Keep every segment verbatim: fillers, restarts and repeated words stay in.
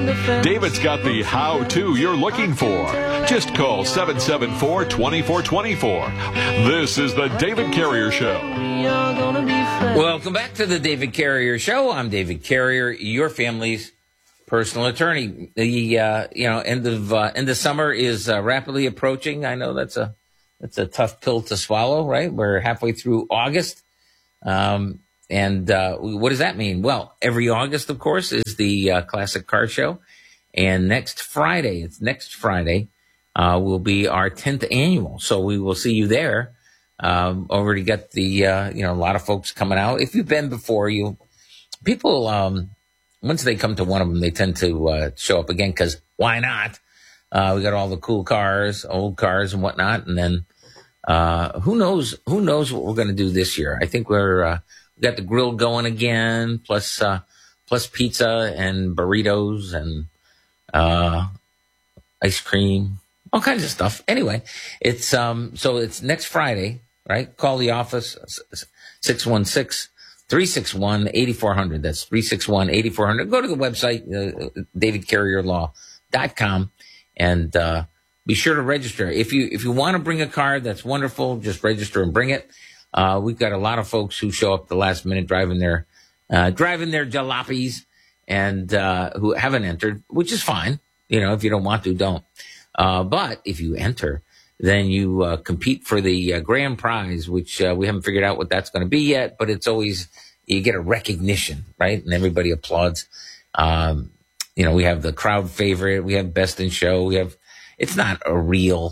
David's got the how-to you're looking for. Just call seven seven four, two four two four. This is the David Carrier Show. Welcome back to the David Carrier Show. I'm David Carrier, your family's personal attorney. The uh, you know end of uh, end of summer is uh, rapidly approaching. I know that's a that's a tough pill to swallow, right? We're halfway through August, um, and uh, what does that mean? Well, every August, of course, is the uh, Classic Car Show, and next Friday, it's next Friday, uh, will be our tenth annual. So we will see you there. Um, already got the uh, you know a lot of folks coming out. If you've been before, you people. Um, Once they come to one of them, they tend to uh, show up again because why not? Uh, we got all the cool cars, old cars, and whatnot, and then uh, who knows? Who knows what we're going to do this year? I think we're uh, we got the grill going again, plus uh, plus pizza and burritos and uh, ice cream, all kinds of stuff. Anyway, it's um, so it's next Friday, right? Call the office six one six. three six one, eight four zero zero. That's three six one, eight four zero zero. Go to the website, uh, david carrier law dot com, and uh, be sure to register. If you if you want to bring a car, that's wonderful. Just register and bring it. Uh, we've got a lot of folks who show up at the last minute driving their uh, driving their jalopies and uh, who haven't entered, which is fine. You know, if you don't want to, don't. Uh, but if you enter, then you uh, compete for the uh, grand prize, which uh, we haven't figured out what that's going to be yet, but it's always, you get a recognition, right? And everybody applauds. Um, you know, we have the crowd favorite, we have best in show, we have, it's not a real,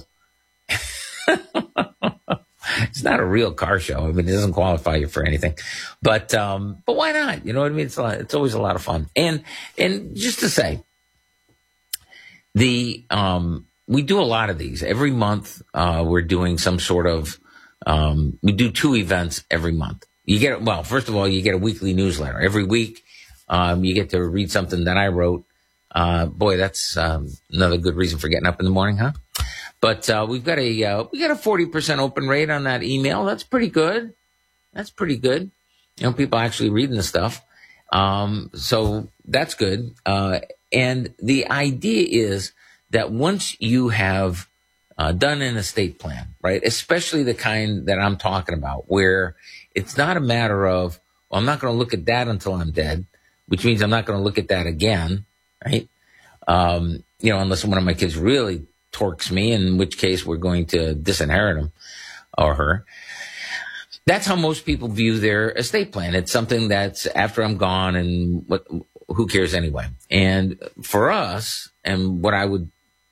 it's not a real car show. I mean, it doesn't qualify you for anything, but, um, but why not? You know what I mean? It's a lot, it's always a lot of fun. And, and just to say, the, um, we do a lot of these. Every month, uh, we're doing some sort of, um, we do two events every month. You get, well, first of all, you get a weekly newsletter. Every week, um, you get to read something that I wrote. Uh, boy, that's, um, another good reason for getting up in the morning, huh? But, uh, we've got a, uh, we got a forty percent open rate on that email. That's pretty good. That's pretty good. You know, people actually reading the stuff. Um, so that's good. Uh, and the idea is, that once you have uh, done an estate plan, right, especially the kind that I'm talking about, where it's not a matter of, well, I'm not going to look at that until I'm dead, which means I'm not going to look at that again, right? Um, you know, unless one of my kids really torques me, in which case we're going to disinherit him or her. That's how most people view their estate plan. It's something that's after I'm gone, and what, who cares anyway? And for us, and what I would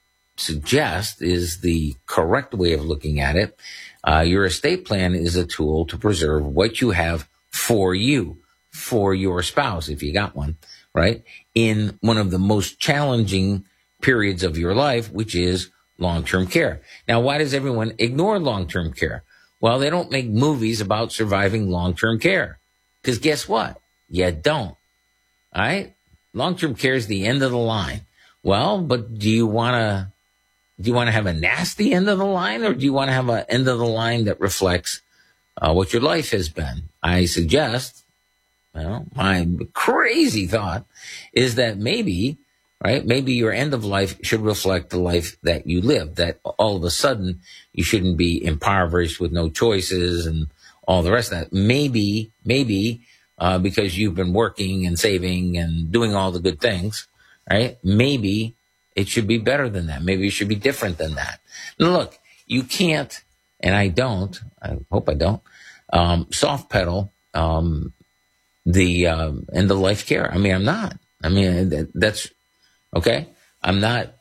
suggest is the correct way of looking at it. Uh, your estate plan is a tool to preserve what you have for you, for your spouse, if you got one, right? In one of the most challenging periods of your life, which is long-term care. Now, why does everyone ignore long-term care? Well, they don't make movies about surviving long-term care. Because guess what? You don't. All right? Long-term care is the end of the line. Well, but do you want to Do you want to have a nasty end of the line, or do you want to have an end of the line that reflects uh, what your life has been? I suggest, well, my crazy thought is that maybe, right, maybe your end of life should reflect the life that you live, that all of a sudden you shouldn't be impoverished with no choices and all the rest of that. Maybe, maybe uh, because you've been working and saving and doing all the good things, right, maybe it should be better than that. Maybe it should be different than that. Now, look, you can't, and I don't, I hope I don't, um, soft pedal um, the um, end of life care. I mean, I'm not. I mean, that, that's, okay? I'm not.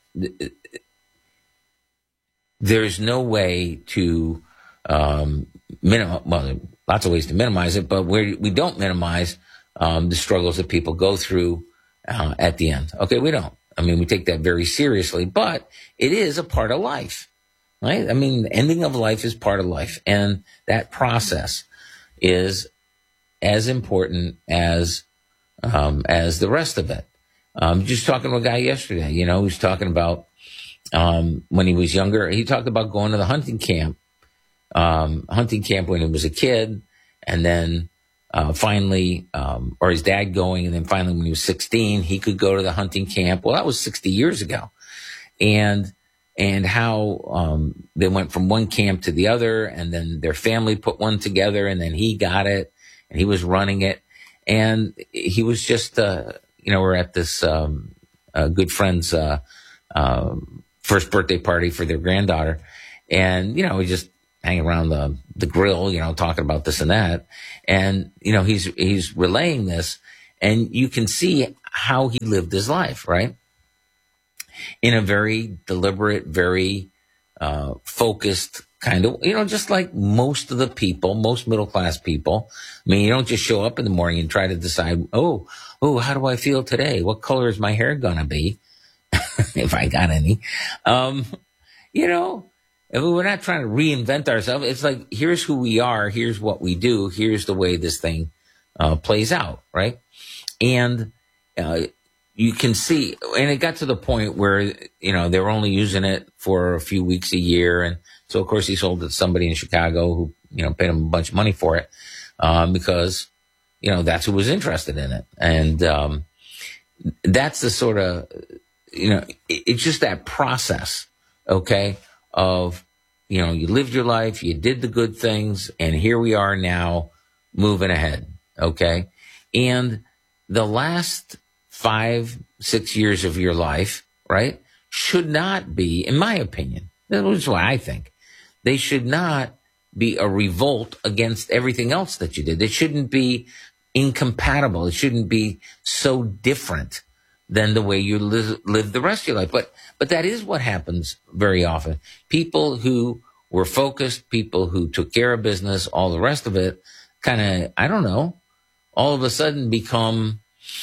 There's no way to um, minimize, well, lots of ways to minimize it, but where we don't minimize um, the struggles that people go through uh, at the end. Okay, we don't. I mean, we take that very seriously, but it is a part of life, right? I mean, the ending of life is part of life, and that process is as important as um, as the rest of it. Um, just talking to a guy yesterday, you know, he was talking about um, when he was younger. He talked about going to the hunting camp, um, hunting camp when he was a kid, and then uh, finally, um, or his dad going, and then finally when he was sixteen, he could go to the hunting camp. Well, that was sixty years ago. And and how um, they went from one camp to the other, and then their family put one together, and then he got it, and he was running it. And he was just, uh, you know, we're at this um, uh, good friend's uh, uh, first birthday party for their granddaughter. And, you know, we just hang around the, the grill, you know, talking about this and that. And, you know, he's, he's relaying this, and you can see how he lived his life, right? In a very deliberate, very uh, focused kind of, you know, just like most of the people, most middle-class people. I mean, you don't just show up in the morning and try to decide, oh, oh, how do I feel today? What color is my hair going to be? If I got any. Um, you know, we're not trying to reinvent ourselves. It's like, here's who we are. Here's what we do. Here's the way this thing uh, plays out, right? And uh, you can see, and it got to the point where, you know, they were only using it for a few weeks a year. And so, of course, he sold it to somebody in Chicago who, you know, paid him a bunch of money for it um, because, you know, that's who was interested in it. And um, that's the sort of, you know, it, it's just that process, okay, of, you know, you lived your life, you did the good things, and here we are now moving ahead, okay? And the last five, six years of your life, right, should not be, in my opinion, that is what I think, they should not be a revolt against everything else that you did. It shouldn't be incompatible. It shouldn't be so different than the way you live, live the rest of your life. But but that is what happens very often. People who were focused, people who took care of business, all the rest of it, kind of, I don't know, all of a sudden become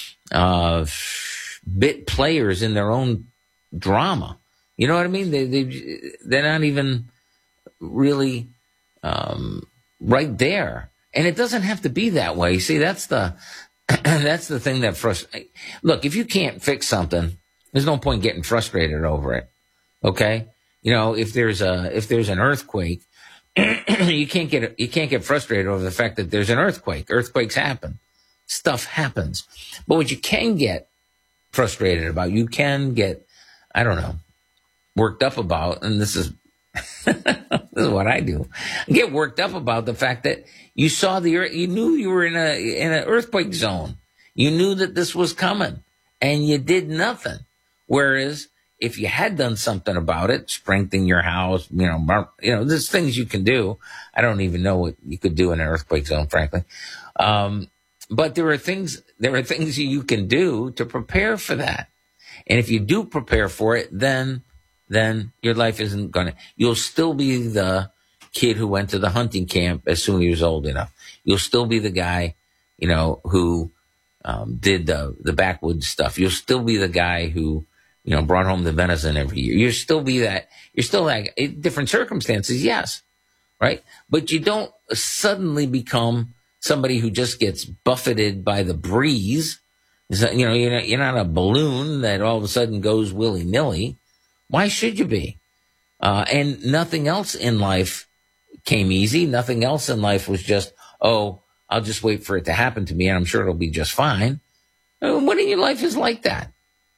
uh, bit players in their own drama. You know what I mean? They, they, they're not even really um, right there. And it doesn't have to be that way. See, that's the that's the thing that frustrates. Look, if you can't fix something, there's no point getting frustrated over it. Okay, you know, if there's a if there's an earthquake, you can't get you can't get frustrated over the fact that there's an earthquake. Earthquakes happen, stuff happens. But what you can get frustrated about, you can get, I don't know, worked up about, and this is this is what I do. I get worked up about the fact that you saw the earth, you knew you were in a in an earthquake zone. You knew that this was coming, and you did nothing. Whereas if you had done something about it, strengthen your house, you know, you know, there's things you can do. I don't even know what you could do in an earthquake zone, frankly. Um, but there are things there are things you can do to prepare for that. And if you do prepare for it, then then your life isn't going to, you'll still be the kid who went to the hunting camp as soon as he was old enough. You'll still be the guy, you know, who um, did the, the backwoods stuff. You'll still be the guy who, you know, brought home the venison every year. You'll still be that, you're still that, in different circumstances, yes, right? But you don't suddenly become somebody who just gets buffeted by the breeze. You know, you're not, you're not a balloon that all of a sudden goes willy-nilly. Why should you be? Uh, and nothing else in life came easy. Nothing else in life was just, oh, I'll just wait for it to happen to me and I'm sure it'll be just fine. What in your life is like that?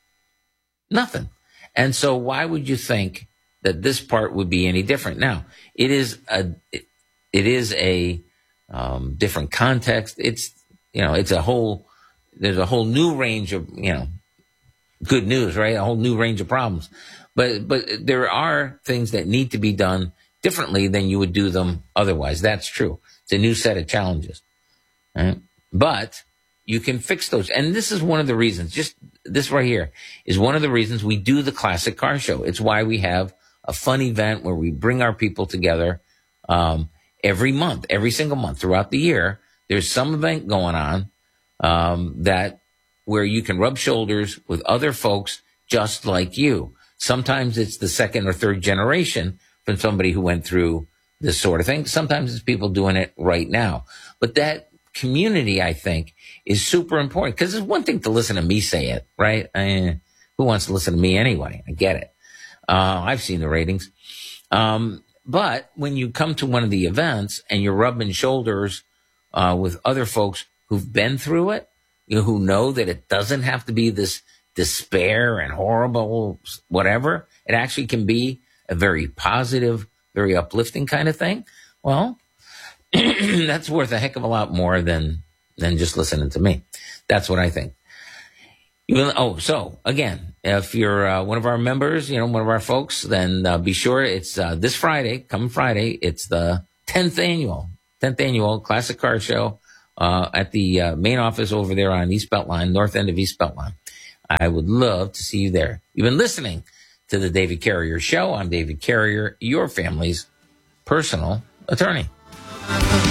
Nothing. And so why would you think that this part would be any different? Now, it is a, it, it is a um, different context. It's, you know, it's a whole, there's a whole new range of, you know, good news, right? A whole new range of problems. But but there are things that need to be done differently than you would do them otherwise. That's true. It's a new set of challenges. Right? But you can fix those. And this is one of the reasons, just this right here, is one of the reasons we do the Classic Car Show. It's why we have a fun event where we bring our people together um, every month, every single month throughout the year. There's some event going on um, that where you can rub shoulders with other folks just like you. Sometimes it's the second or third generation from somebody who went through this sort of thing. Sometimes it's people doing it right now. But that community, I think, is super important because it's one thing to listen to me say it, right? I mean, who wants to listen to me anyway? I get it. Uh, I've seen the ratings. Um, but when you come to one of the events and you're rubbing shoulders uh, with other folks who've been through it, you know, who know that it doesn't have to be this despair and horrible whatever. It actually can be a very positive, very uplifting kind of thing. Well, that's worth a heck of a lot more than than just listening to me. That's what I think. Even, oh, so again, if you're uh, one of our members, you know, one of our folks, then uh, be sure it's uh, this Friday, coming Friday. It's the tenth annual, tenth annual Classic Car Show uh, at the uh, main office over there on East Beltline, north end of East Beltline. I would love to see you there. You've been listening to the David Carrier Show. I'm David Carrier, your family's personal attorney.